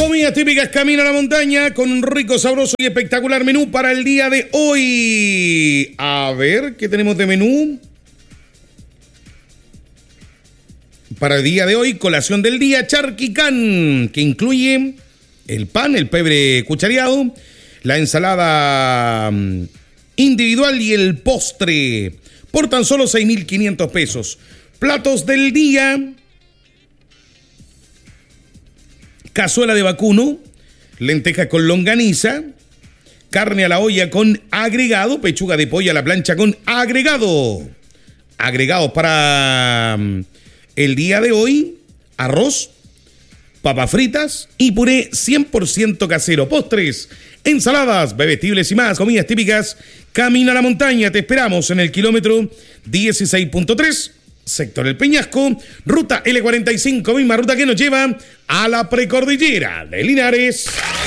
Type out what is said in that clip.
Comidas típicas Camino a la Montaña con un rico, sabroso y espectacular menú para el día de hoy. A ver, ¿qué tenemos de menú? Para el día de hoy, colación del día, charquicán, que incluye el pan, el pebre cuchareado, la ensalada individual y el postre, por tan solo 6.500 pesos. Platos del día: cazuela de vacuno, lentejas con longaniza, carne a la olla con agregado, pechuga de pollo a la plancha con agregado. Agregados para el día de hoy: arroz, papas fritas y puré 100% casero. Postres, ensaladas, bebestibles y más. Comidas típicas Camino a la Montaña. Te esperamos en el kilómetro 16.3, sector El Peñasco, ruta L45, misma ruta que nos lleva a la precordillera de Linares.